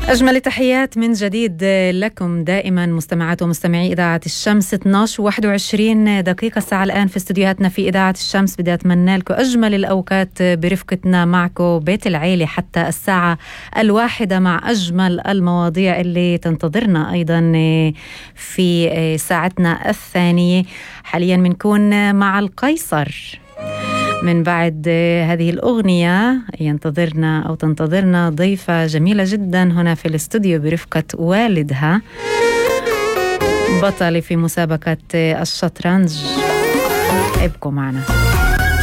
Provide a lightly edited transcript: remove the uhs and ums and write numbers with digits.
أجمل تحيات من جديد لكم دائما مستمعات ومستمعي إذاعة الشمس. 12:21 دقيقة الساعة الآن في استديوهاتنا في إذاعة الشمس. بدي أتمنى لكم أجمل الأوقات برفقتنا معكم بيت العيلة حتى الساعة 1 مع أجمل المواضيع اللي تنتظرنا أيضا في ساعتنا الثانية. حاليا بنكون مع القيصر. من بعد هذه الأغنية ينتظرنا أو تنتظرنا ضيفة جميلة جدا هنا في الاستوديو برفقة والدها، بطلة في مسابقة الشطرنج. ابقوا معنا.